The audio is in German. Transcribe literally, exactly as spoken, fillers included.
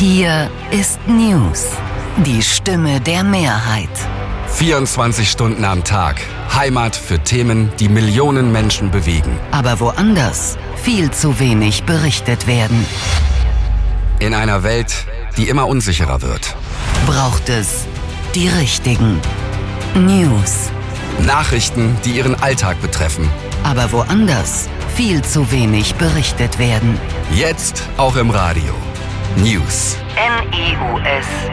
Hier ist News, die Stimme der Mehrheit. vierundzwanzig Stunden am Tag. Heimat für Themen, die Millionen Menschen bewegen. Aber woanders viel zu wenig berichtet werden. In einer Welt, die immer unsicherer wird. Braucht es die richtigen News. Nachrichten, die Ihren Alltag betreffen. Aber woanders viel zu wenig berichtet werden. Jetzt auch im Radio. News. N E U S